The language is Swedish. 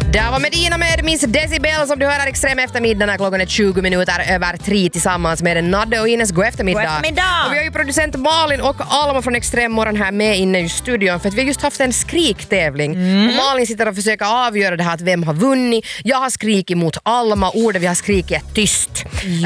Där var Medina med Miss Decibel som du hör här extrem eftermiddag när klockan är 20 minuter över 3 tillsammans med Nadde och Ines. God eftermiddag. God eftermiddag. Och vi har ju producent Malin och Alma från Extremmorgon här med inne i studion för att vi har just haft en skriktävling. Och Malin sitter och försöker avgöra det här att vem har vunnit. Jag har skrikit mot Alma, ordet vi har skrikit är tyst.